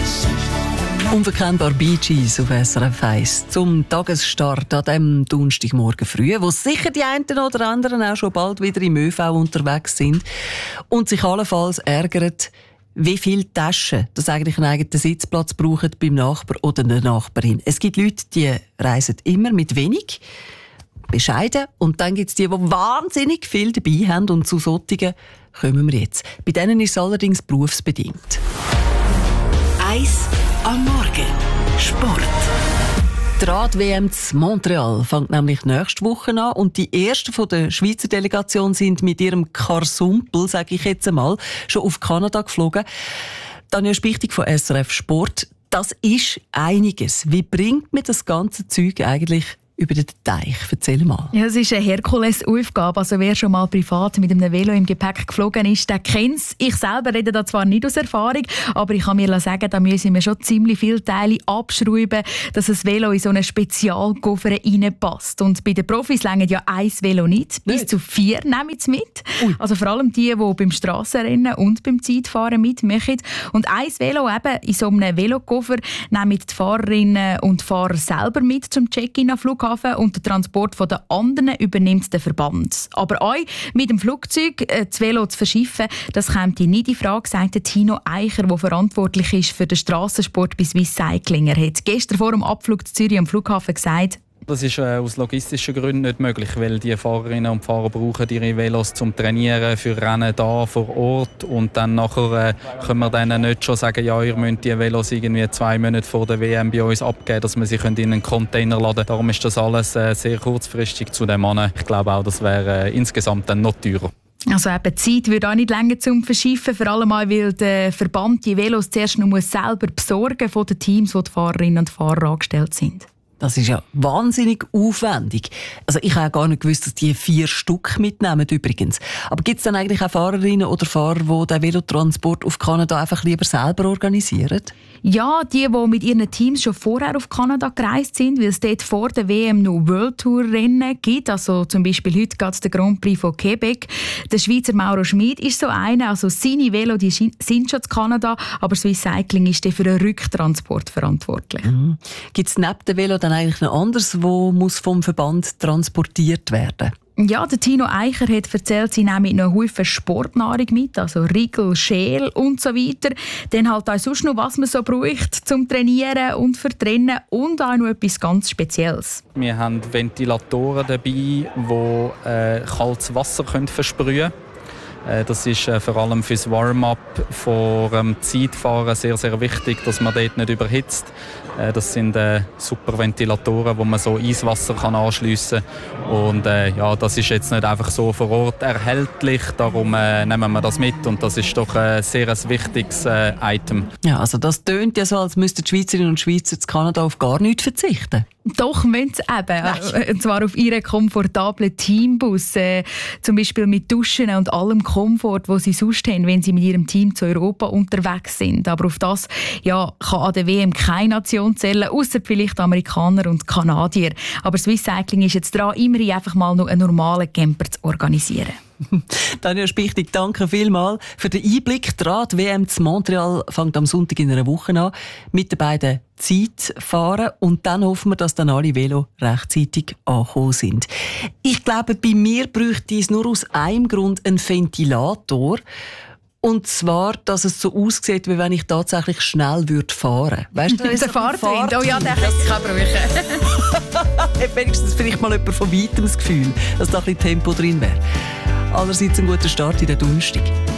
Unverkennbar Bee Gees auf SRF 1 zum Tagesstart an diesem Donnerstagmorgen früh, wo sicher die einen oder anderen auch schon bald wieder im ÖV unterwegs sind und sich allenfalls ärgern, wie viele Taschen das eigentlich einen eigenen Sitzplatz brauchen beim Nachbar oder der Nachbarin. Es gibt Leute, die reisen immer mit wenig, bescheiden, und dann gibt es die wahnsinnig viel dabei haben, und zu solchen kommen wir jetzt. Bei denen ist es allerdings berufsbedingt. 1 am Morgen. Sport. Die Rad-WM in Montreal fängt nämlich nächste Woche an, und die ersten von der Schweizer Delegation sind mit ihrem Karsumpel, sage ich jetzt einmal, schon auf Kanada geflogen. Tanja Spichtig von SRF Sport. Das ist einiges. Wie bringt man das ganze Zeug eigentlich über den Teich? Erzähl mal. Ja, es ist eine Herkulesaufgabe. Also wer schon mal privat mit einem Velo im Gepäck geflogen ist, der kennt es. Ich selber rede da zwar nicht aus Erfahrung, aber ich kann mir sagen, da müssen wir schon ziemlich viele Teile abschrauben, dass ein Velo in so einen Spezialkoffer reinpasst. Und bei den Profis reichen ja ein Velo nicht. Bis zu 4 nehmen sie mit. Ui. Also vor allem die beim Strassenrennen und beim Zeitfahren mitmachen. Und ein Velo eben in so einem Velokoffer nehmen die Fahrerinnen und Fahrer selber mit zum Check-in am Flughafen, und den Transport der anderen übernimmt der Verband. Aber euch mit dem Flugzeug das Velo zu verschiffen, das kommt nicht in Frage, sagt Tino Eicher, der verantwortlich ist für den Strassensport bei Swiss Cycling. Er hat gestern vor dem Abflug zu Zürich am Flughafen gesagt: Das ist aus logistischen Gründen nicht möglich, weil die Fahrerinnen und Fahrer brauchen ihre Velos zum Trainieren, für Rennen da vor Ort, und dann nachher können wir denen nicht schon sagen, ja, ihr müsst die Velos irgendwie 2 Monate vor der WM bei uns abgeben, dass wir sie in einen Container laden können. Darum ist das alles sehr kurzfristig zu dem Mann. Ich glaube auch, das wäre insgesamt dann noch teurer. Also eben, die Zeit würde auch nicht länger zum Verschiffen, vor allem auch, weil der Verband die Velos zuerst noch selber besorgen von den Teams, wo die Fahrerinnen und Fahrer angestellt sind. Das ist ja wahnsinnig aufwendig. Also ich habe gar nicht gewusst, dass die 4 Stück mitnehmen übrigens. Aber gibt es dann eigentlich auch Fahrerinnen oder Fahrer, die den Velotransport auf Kanada einfach lieber selber organisieren? Ja, die mit ihren Teams schon vorher auf Kanada gereist sind, weil es dort vor der WM noch World Tour Rennen gibt. Also zum Beispiel heute geht es der Grand Prix von Quebec. Der Schweizer Mauro Schmid ist so einer. Also seine Velo die sind schon zu Kanada, aber Swiss Cycling ist für den Rücktransport verantwortlich. Mhm. Gibt es neben dem Velo dann eigentlich noch anderes, wo muss vom Verband transportiert werden? Ja, der Tino Eicher hat erzählt, sie nehmen noch Haufen Sportnahrung mit, also Riegel, Schäl und so weiter. Dann halt auch sonst noch, was man so braucht zum Trainieren und für Trennen, und auch noch etwas ganz Spezielles. Wir haben Ventilatoren dabei, die kaltes Wasser versprühen können. Das ist vor allem für das Warm-up vor dem Zeitfahren sehr, sehr wichtig, dass man dort nicht überhitzt. Das sind super Ventilatoren, wo man so Eiswasser anschliessen kann. Und ja, das ist jetzt nicht einfach so vor Ort erhältlich, darum nehmen wir das mit, und das ist doch ein sehr wichtiges Item. Ja, also das tönt ja so, als müssten die Schweizerinnen und Schweizer zu Kanada auf gar nichts verzichten. Doch, müssen sie eben. Und zwar auf ihren komfortablen Teambus. Zum Beispiel mit Duschen und allem Komfort, den sie sonst haben, wenn sie mit ihrem Team zu Europa unterwegs sind. Aber auf das kann an der WM keine Nation zählen, ausser vielleicht Amerikaner und Kanadier. Aber Swiss Cycling ist jetzt dran, immerhin einfach mal noch einen normalen Camper zu organisieren. Tanja Spichtig, danke vielmals für den Einblick. Die Rad-WM in Montreal fängt am Sonntag in einer Woche an mit den beiden Zeitfahren, und dann hoffen wir, dass dann alle Velo rechtzeitig angekommen sind. Ich glaube, bei mir bräuchte es nur aus einem Grund einen Ventilator. Und zwar, dass es so aussieht, wie wenn ich tatsächlich schnell fahren würde. Weißt du, der Fahrtwind. Oh ja, den kann ich brauchen. Wenigstens vielleicht mal jemand von weitem das Gefühl, dass da ein bisschen Tempo drin wäre. Allerseits ein guter Start in den Donnerstag.